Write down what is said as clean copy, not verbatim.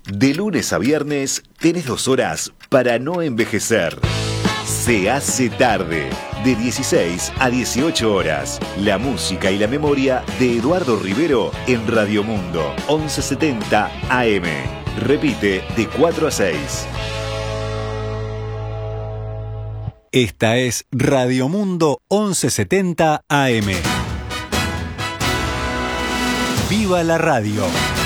De lunes a viernes tenés 2 horas para no envejecer. Se hace tarde, de 16 a 18 horas. La música y la memoria de Eduardo Rivero en Radio Mundo, 1170 AM. Repite de 4 a 6. Esta es Radio Mundo 1170 AM. ¡Viva la radio!